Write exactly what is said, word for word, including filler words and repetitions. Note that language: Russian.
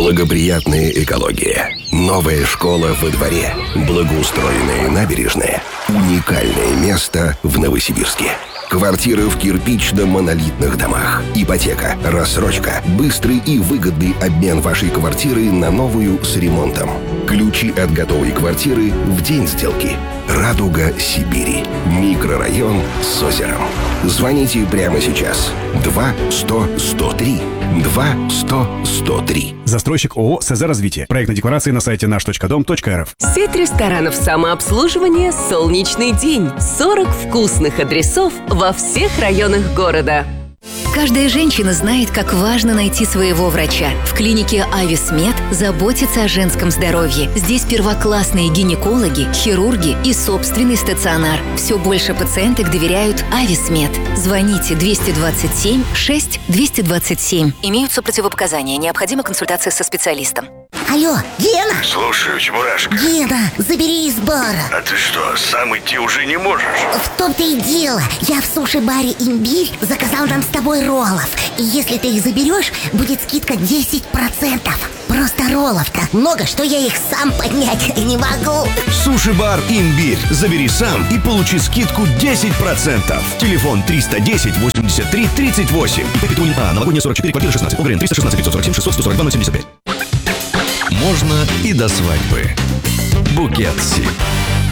Благоприятная экология. Новая школа во дворе. Благоустроенная набережная. Уникальное место в Новосибирске. Квартиры в кирпично-монолитных домах. Ипотека, рассрочка, быстрый и выгодный обмен вашей квартиры на новую с ремонтом. Ключи от готовой квартиры в день сделки. «Радуга Сибири». Микрорайон с озером. Звоните прямо сейчас. два сто сто три. два сто сто три. Застройщик ООО «СЗ Развитие». Проектная декларация на сайте наш точка дом точка эр эф. Сеть ресторанов самообслуживания «Солнечный день». сорок вкусных адресов во всех районах города. Каждая женщина знает, как важно найти своего врача. В клинике «Ависмед» заботятся о женском здоровье. Здесь первоклассные гинекологи, хирурги и собственный стационар. Все больше пациенток доверяют «Ависмед». Звоните двести двадцать семь шесть двести двадцать семь. Имеются противопоказания. Необходима консультация со специалистом. Алло, Гена? Слушаю, Чебурашка. Гена, забери из бара. А ты что, сам идти уже не можешь? В том-то и дело. Я в суши-баре «Имбирь» заказал нам с тобой роллов. И если ты их заберешь, будет скидка десять процентов. Просто роллов так много, что я их сам поднять не могу. Суши-бар «Имбирь». Забери сам и получи скидку десять процентов. Телефон триста десять восемьдесят три тридцать восемь. А, новогодняя сорок четыре, квартира шестнадцать. Угрин триста шестнадцать пятьсот сорок семь шестьсот сто сорок два ноль семьдесят пять. Можно и до свадьбы. Букет Си.